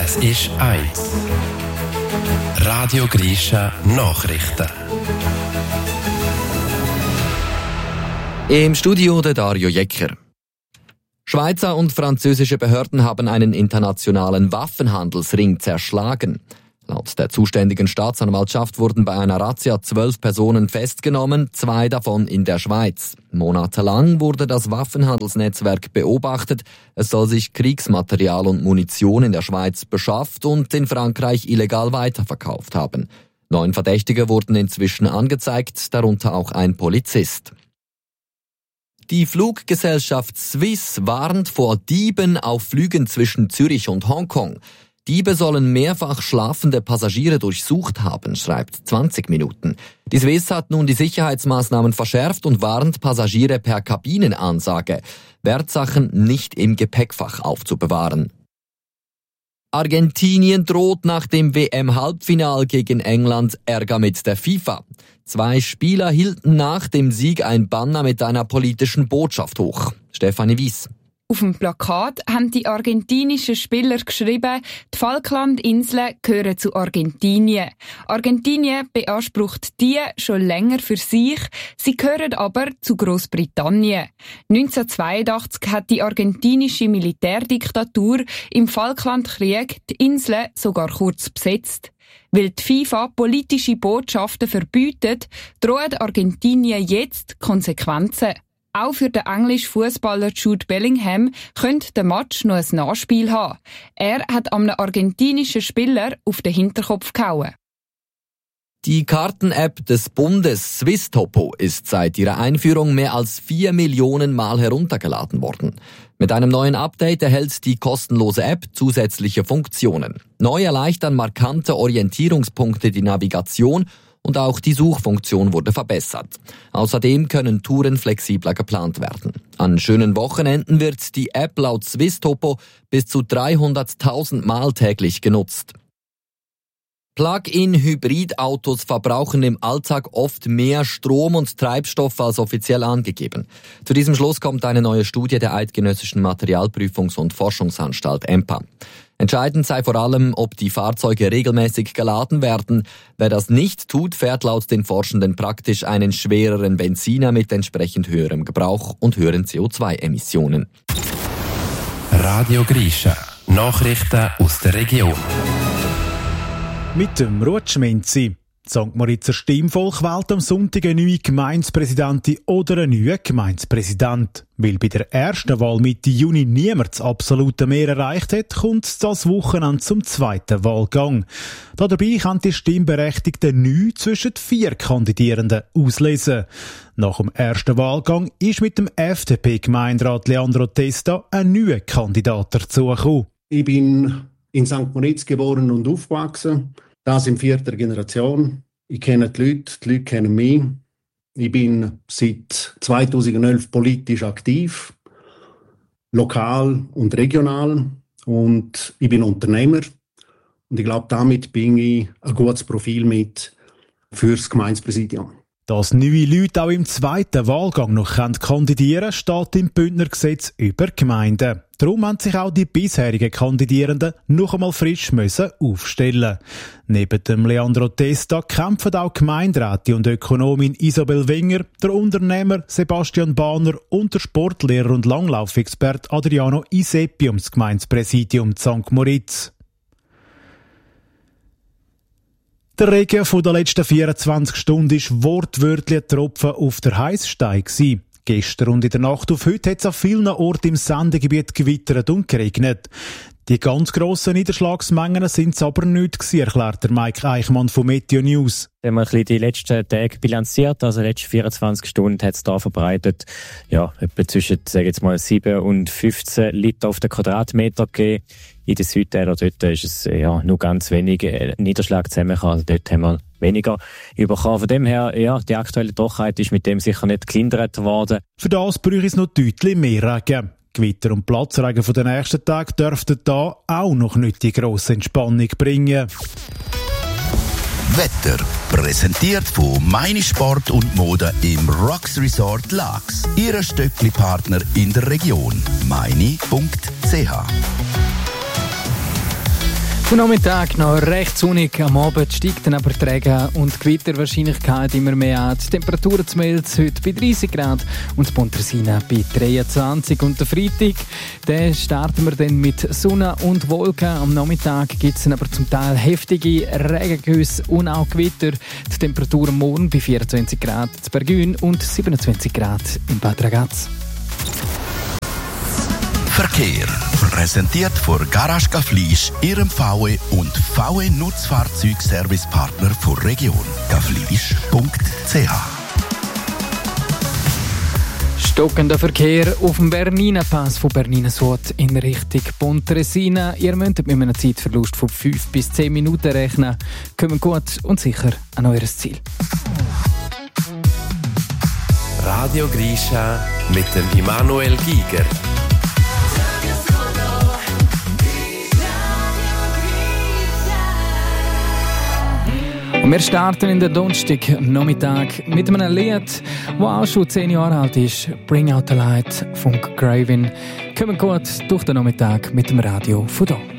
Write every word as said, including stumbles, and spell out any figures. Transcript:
Es ist eins. Radio Grisha Nachrichten. Im Studio der Dario Jecker. Schweizer und französische Behörden haben einen internationalen Waffenhandelsring zerschlagen. Laut der zuständigen Staatsanwaltschaft wurden bei einer Razzia zwölf Personen festgenommen, zwei davon in der Schweiz. Monatelang wurde das Waffenhandelsnetzwerk beobachtet. Es soll sich Kriegsmaterial und Munition in der Schweiz beschafft und in Frankreich illegal weiterverkauft haben. Neun Verdächtige wurden inzwischen angezeigt, darunter auch ein Polizist. Die Fluggesellschaft Swiss warnt vor Dieben auf Flügen zwischen Zürich und Hongkong. Diebe sollen mehrfach schlafende Passagiere durchsucht haben, schreibt zwanzig Minuten. Die Swiss hat nun die Sicherheitsmaßnahmen verschärft und warnt Passagiere per Kabinenansage, Wertsachen nicht im Gepäckfach aufzubewahren. Argentinien droht nach dem W M-Halbfinal gegen England Ärger mit der FIFA. Zwei Spieler hielten nach dem Sieg ein Banner mit einer politischen Botschaft hoch. Stefanie Wies. Auf dem Plakat haben die argentinischen Spieler geschrieben, die Falklandinseln gehören zu Argentinien. Argentinien beansprucht die schon länger für sich, sie gehören aber zu Großbritannien. neunzehnhundertzweiundachtzig hat die argentinische Militärdiktatur im Falklandkrieg die Inseln sogar kurz besetzt. Weil die FIFA politische Botschaften verbietet, drohen Argentinien jetzt Konsequenzen. Auch für den englischen Fußballer Jude Bellingham könnte der Match noch ein Nachspiel haben. Er hat einem argentinischen Spieler auf den Hinterkopf gehauen. Die Karten-App des Bundes Swisstopo ist seit ihrer Einführung mehr als vier Millionen Mal heruntergeladen worden. Mit einem neuen Update erhält die kostenlose App zusätzliche Funktionen. Neu erleichtern markante Orientierungspunkte die Navigation und auch die Suchfunktion wurde verbessert. Außerdem können Touren flexibler geplant werden. An schönen Wochenenden wird die App laut Swisstopo bis zu dreihunderttausend Mal täglich genutzt. Plug-in-Hybridautos verbrauchen im Alltag oft mehr Strom und Treibstoff als offiziell angegeben. Zu diesem Schluss kommt eine neue Studie der Eidgenössischen Materialprüfungs- und Forschungsanstalt E M P A. Entscheidend sei vor allem, ob die Fahrzeuge regelmäßig geladen werden. Wer das nicht tut, fährt laut den Forschenden praktisch einen schwereren Benziner mit entsprechend höherem Gebrauch und höheren C O zwei Emissionen. Radio Grisha Nachrichten aus der Region. Mit dem Rutschmenzi. Sankt Moritzer Stimmvolk wählt am Sonntag eine neue Gemeindepräsidentin oder einen neuen Gemeindepräsident. Weil bei der ersten Wahl Mitte Juni niemand das absolute Mehr erreicht hat, kommt es das Wochenende zum zweiten Wahlgang. Dabei kann die Stimmberechtigten neu zwischen vier Kandidierenden auslesen. Nach dem ersten Wahlgang ist mit dem F D P-Gemeinderat Leandro Testa ein neuer Kandidat dazugekommen. Ich bin in Sankt Moritz geboren und aufgewachsen. Das in vierter Generation. Ich kenne die Leute, die Leute kennen mich. Ich bin seit zweitausendelf politisch aktiv, lokal und regional. Und ich bin Unternehmer. Und ich glaube, damit bringe ich ein gutes Profil mit fürs Gemeindepräsidium. Dass neue Leute auch im zweiten Wahlgang noch kandidieren können, steht im Bündnergesetz über Gemeinden. Darum haben sich auch die bisherigen Kandidierenden noch einmal frisch müssen aufstellen. Neben dem Leandro Testa kämpfen auch Gemeinderätin und Ökonomin Isabel Wenger, der Unternehmer Sebastian Bahner und der Sportlehrer und Langlaufexpert Adriano Iseppi ums Gemeindepräsidium Sankt Moritz. Der Regen von der letzten vierundzwanzig Stunden war wortwörtlich ein Tropfen auf der Heissstein. Gestern und in der Nacht auf heute hat es an vielen Orten im Sendegebiet gewittert und geregnet. Die ganz grossen Niederschlagsmengen sind es aber nicht gewesen, erklärt der Mike Eichmann von Meteo News. Wenn man ein bisschen die letzten Tage bilanziert, also die letzten vierundzwanzig Stunden hat es da verbreitet, ja, etwa zwischen, sage jetzt mal, sieben und fünfzehn Liter auf den Quadratmeter gegeben. In den Südtälern dort ist es ja nur ganz wenig Niederschlag zusammengekommen, also dort haben wir weniger bekommen. Von dem her, ja, die aktuelle Trockenheit ist mit dem sicher nicht gelindert worden. Für das bräuchte es noch deutlich mehr Regen. Gewitter und Platzregen von den nächsten Tagen dürften da auch noch nicht die grosse Entspannung bringen. Wetter präsentiert von Meine Sport und Mode im Rocks Resort Laax. Ihr Stöckli-Partner in der Region. meine punkt c h Der Nachmittag noch recht sonnig, am Abend steigt dann aber die Regen- und Gewitterwahrscheinlichkeit immer mehr an. Die Temperaturen zu Mels heute bei dreißig Grad und Pontresina bei dreiundzwanzig. Und der Freitag, den starten wir dann mit Sonne und Wolken. Am Nachmittag gibt es dann aber zum Teil heftige Regengüsse und auch Gewitter. Die Temperaturen morgen bei vierundzwanzig Grad in Bergün und siebenundzwanzig Grad in Bad Ragaz. Verkehr. Präsentiert von Garage Gaflisch, Ihrem V W und V W Nutzfahrzeugservicepartner der Region. gaflisch punkt c h. Stockender Verkehr auf dem Bernina Pass von Bernina Süd in Richtung Pontresina. Ihr müsst mit einem Zeitverlust von fünf bis zehn Minuten rechnen. Kommen gut und sicher an euer Ziel. Radio Grisha mit dem Immanuel Giger. Und wir starten in den Donnerstag am Nachmittag mit einem Lied, das auch schon zehn Jahre alt ist. «Bring Out the Light» von Gravin. Kommen gut durch den Nachmittag mit dem Radio von hier.